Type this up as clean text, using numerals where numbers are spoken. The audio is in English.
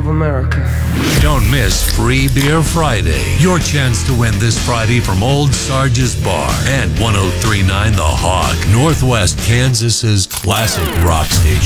of America. Don't miss Free Beer Friday. Your chance to win this Friday from Old Sarge's Bar and 1039 The Hawk, Northwest Kansas's classic rock station.